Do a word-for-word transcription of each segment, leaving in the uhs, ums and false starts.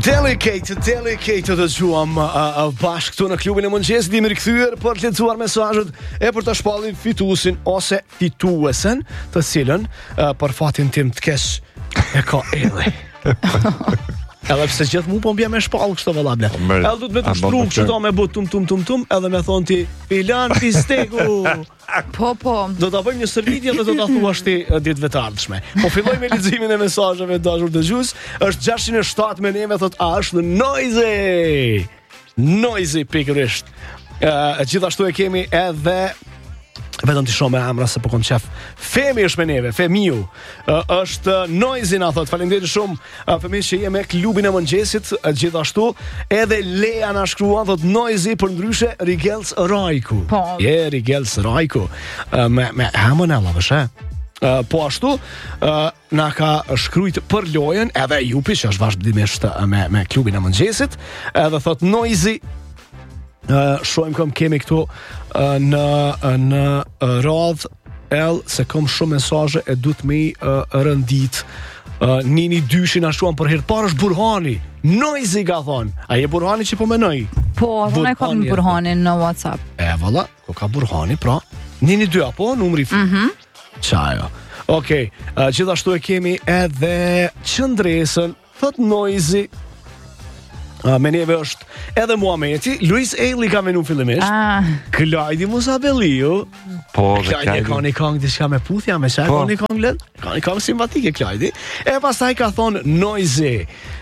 Delicate, delicate të gjuam uh, bashkë këtu në klubin e mëngjesit. Jemi rikthyer për të lexuar mesazhet e për të shpallur fituesin ose fituesen, të cilën uh, për fatin tim të kesh e ka Elli. Edhe pse gjithë mu po mbjem me shpallë kështu vëllable. Edhe du të me të shtru kështu me bu tum tum tum tum edhe me thonë ti filan pisteku. Po, po. Do ta bëjmë një stërvitje dhe do ta thuash ti ditëve të ardhshme. Po filloj me leximin e mesazheve dashur dëgjues. Është gjashtëqind e shtatë me neve thot a është Noisy. Noisy pikërisht. Uh, gjithashtu e kemi edhe vetëm të shoh me emra se po kom qef. Femi është me neve, Femiu. Uh, është Noisy na thot. Faleminderit shumë uh, Femi që je me klubin e mëngjesit. Uh, gjithashtu edhe Lea na shkruan thot Noisy për ndryshe Rigels Rajku. Po. Je Rigels Rajku. Uh, me me emën e lavësh, e? Uh, po ashtu uh, na ka shkrujt për lojën edhe Jupi që është vazhdimisht uh, me me klubin e mëngjesit. Edhe thot Noisy Uh, shohim kom kemi këtu uh, në uh, në uh, radh L se kom shumë mesazhe e duhet me uh, rëndit. Uh, Nini dyshin na shuan për herë të parë është Burhani. Noisy ka thon. Ai e Burhani që po menoj. Po, unë e kam Burhanin në WhatsApp. E valla, ko ka Burhani, pra. Nini dy apo numri? Mhm. Çajo. Okej, okay. uh, gjithashtu e kemi edhe Qëndresën, thot Noisy. Uh, me neve është edhe Muhameti. Luis Eili ka menu fillimisht. Ah. Klajdi Musabeliu. Po, dhe Klajdi ka një kong diçka me puthja, me shaj ka një kong lën. Ka një kong simpatike Klajdi. E pastaj ka thonë Noisy.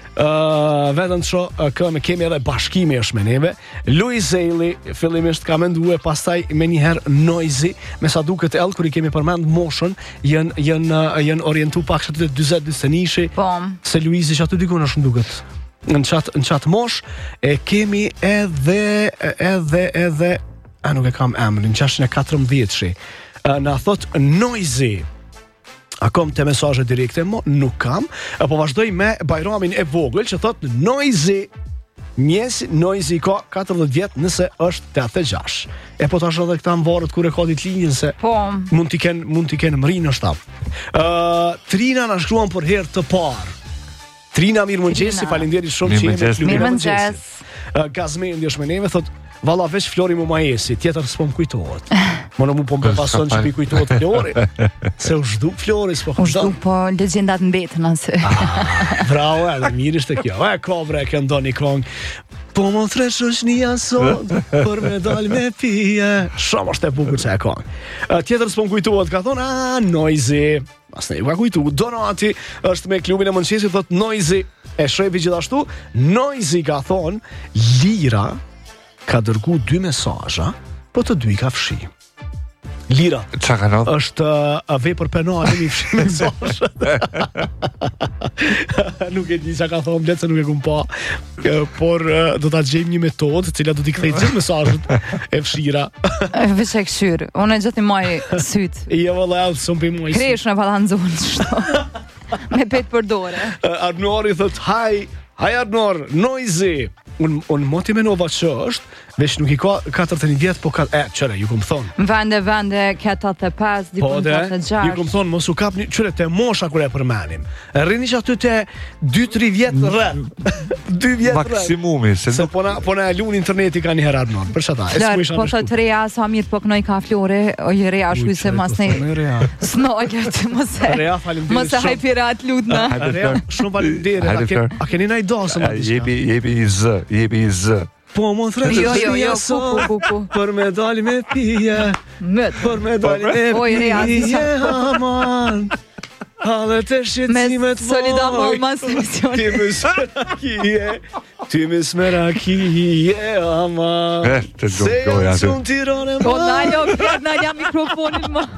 Uh, vetëm të shoh uh, kë me kemi edhe bashkimi është me neve. Luis Eili fillimisht ka menduar, pastaj me një herë Noisy, me sa duket ell kur i kemi përmend moshën, janë janë janë orientu pak aty dyzet dyzet Po. Se Luisi që aty diku është më duket. Në qatë, në qatë mosh e kemi edhe edhe edhe a nuk e kam emrin gjashtëqind e katërmbëdhjetë na thot Noisy. A kom të mesazhe direkte mo nuk kam, po vazhdoj me Bajramin e vogël që thot Noisy. Mjesi Noisy ka katërdhjetë vjet nëse është tetëdhjetë e gjashtë. E po tash edhe këta mvarët kur e ka ditë linjën se po mund t'i ken mund t'i ken mrinë në shtap. Ë uh, Trina na shkruan për herë të parë. Trina, mirë mëngjesi, falenderit shumë që jemi klubin e mëngjesit. Uh, Gazmendi është me neve, thot, valla veç Flori mu ma esi, tjetër s'po më kujtohet. Më në mu po më pason që pi kujtohet Flori. Se u zhduk Flori, s'po u zhduk, po legjendat mbetën asë. Ah, bravo, edhe mirë ishte kjo. E, kobre, e këndo një kong. Po më thresh është një asot, për me dal me pije. Shumë është e bukur që e kong. Uh, tjetër s'po më kujtohet, ka thonë, a, Noisy. Asne ju ka kujtu, Donati është me klubin e mëngjesit, thot Noisy. E shrepi gjithashtu, Noisy ka thonë, Lira ka dërgu dy mesazha, po të dy ka fshi. Lira është uh, vepër penale mi fshi mesazhet. Nuk e di çka ka thonë, letë se nuk e kum pa. Uh, por uh, do ta gjejmë një metodë, cila do t'i kthej gjithë mesazhet e fshira. Veç e këshyr, unë e gjithë i maj syt. Jo valla, s'um pi moj. Kresh në palanzon çto. Me pet për dore. Uh, Arnori thot, "Hi, hi Arnor, Noisy." Un un moti menova që është, veç nuk i ka katërdhjetë vjet, po ka e çore, ju kum thon. Vende vende katërdhjetë e pesë, diku katërdhjetë e gjashtë. Ju kum thon mos u kapni çore te mosha kur e përmenim. Rrini që aty te dy tre vjet rreth. dy vjet rreth. Maksimumi, se se po na po na lun interneti kanë herë Arnon. Për çata? Po thot Rea sa mirë po knoj ka Flore, o je Rea shuj se mas ne. Snolet, mos e. Rea faleminderit. Mos e haj pirat lutna. Rea, shumë faleminderit. A keni ndaj dosën aty? Jepi jepi z, jepi z. Po më thresh jo, jo, jo, so, ku, ku, ku. Për me dali me pije. Mët. Për me dali me Oj, Rea, pije, aman. Halë të shqecimet me solida mal mas emision. Ti më smerakije, ti më smerakije, aman. Se janë shumë tirone, ma. Po naljo, kret nalja mikrofonin, ma.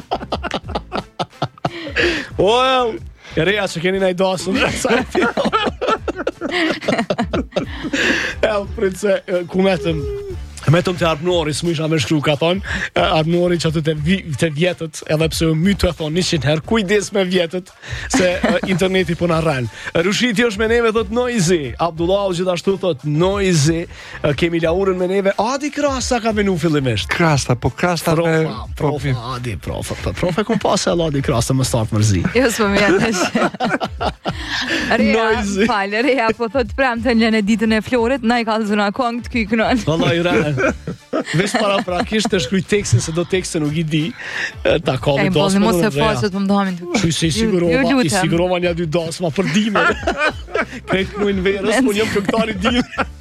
Well, Rea që keni nëjë dosën. Sa e fjallë. El, prince, ku metëm Me tëm të Arpnori, s'mu isha me shkru, ka thonë, Arpnori që atë të, vi, të vjetët, edhe pse my të thonë njëqind herë, kujdes me vjetët, se uh, interneti po na rren. Rushiti është me neve, thot Noizi, Abdullah gjithashtu thot Noizi, uh, kemi laurën me neve, Adi Krasta ka venu fillimisht. Krasta, po Krasta Profa, me... profa, Adi, profa, profa, ku pasë e Adi Krasta më start mërzi. Jo, s'po më vjen tash. Rea, fal, Rea, po thot premte lënë ditën e Florit, na i ka dhënë kong të kyknon. Vallai rren. Vesh para prakisht të shkruaj tekstin se do tekstin nuk i di. Ta kalli dosma. dosma. Mos e fazet më ndohamin. Ju si sigurova, i sigurova një dy dosma për dime. Krejt nuin verës, po jam këngëtar i dime.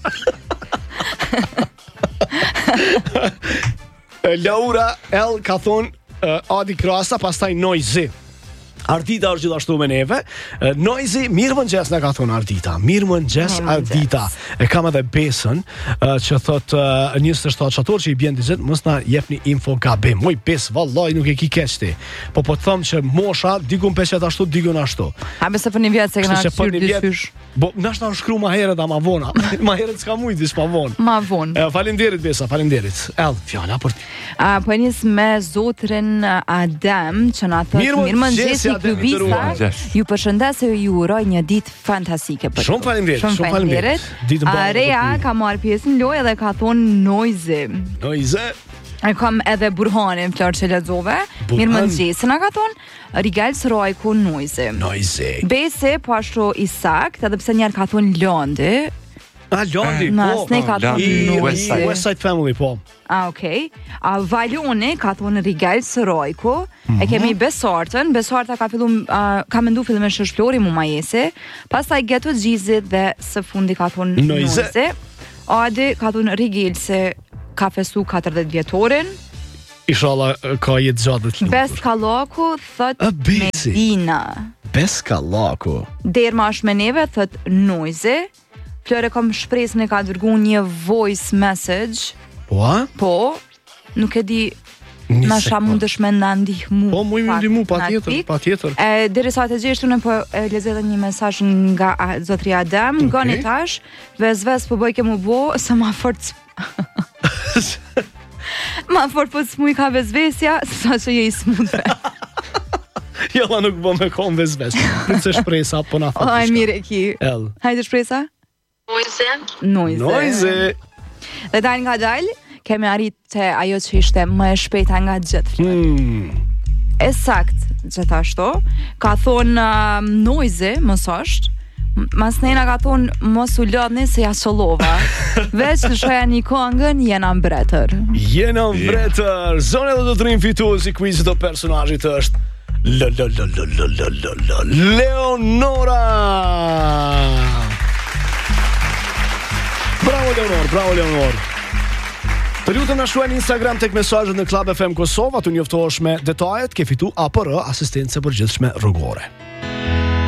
Laura L ka thonë uh, Adi Krasta, pastaj Noizi. Ardita është gjithashtu me neve. uh, Noizi, mirë mëngjes na ka thonë Ardita. Mirë mëngjes Ardita. E kam edhe Besën uh, që thot uh, njëzet e shtatë çator që i bjen dizet, mos na jepni info gabim. Moj Bes, vallai nuk e ki keq ti. Po po të them që mosha diku peshet ashtu, diku ashtu. A besë për një vjet se kena Kështu që për qyr një vjet- dyfysh. Bo, nash na shkru ma herët ama vona. Ma herët s'ka mujt, dis ma vonë. Ma vonë. E, Faleminderit Besa, faleminderit. Ell, fjala për ti. A, po e nis me zotrin Adem që na thot Mirë mirë mëngjesi, mëngjesi Adem, i klubista. nderuar. Ju përshëndes e ju uroj një ditë fantastike për Shumë ju. faleminderit, shumë faleminderit. Ditën A, ballë për Rea ty. ka marrë pjesë në lojë dhe ka thonë Noizi. Noize. E kam edhe Burhanin Flor që lexove. Burhan. Mirë mëngjesi na ka thonë Rigal Srojku Noizi. Noize. Bese po ashtu i sakt, edhe pse njerë ka thonë Londi. A, Londi, Na, po. s'ne ka Londi, thonë I, West i Side. Noizi. West Side Family, po. A, okej. A, Valoni ka thonë Rigal Srojku. E kemi Besartën. Besarta ka fillu, uh, ka mendu fillimisht është Flori mu majese. Pastaj Geto Gjizit dhe së fundi ka thonë Noize. Noizi. Adi ka thonë Rigil se ka festu katërdhjetë vjetorin. Inshallah ka jetë gjatë të Bes Kallaku thot A, Besi. Medina. Beska Laku. Derma është me neve, thot Noizi. Flore kom shpresën e ka dërgu një voice message. Po, a? Po, nuk e di Një na sha sekond. mundesh me na ndihmu. Po, mu i pak ndihmu, pa në tjetër, pik. pa tjetër. E, deri sa të gjesh unë po e lexoj edhe një mesazh nga a, zotri Adem, Okej. gani tash, vez vez po bëj ke mu bo, se ma fort ma fort po smuj ka vezvesja, sa që je i smutve. Jella nuk bë me kom vezves. Nuk se shpresa, po na thot. Aj diçka. mire ki. Ell. Hajde shpresa? Noize. Noize. Noize. Dhe dal nga dal, kemi arrit te ajo që ishte më e shpejta nga gjithë. Hmm. E sakt gjithashtu, ka thonë uh, Noize, mos është, mas nejna ka thonë mos u lodhni se ja sollova. Veç të shoja një kongën jena mbretër. Jena mbretër. Zonë edhe do të rrim fituesi quizit të personazhit është L L L L L L L L Leonora. Bravo Leonor, bravo Leonor. Të lutem na shkruani në Instagram tek mesazhet në Club F M Kosovë, aty njoftohesh me detajet, ke fitu A P R asistencë përgjithshme rrugore.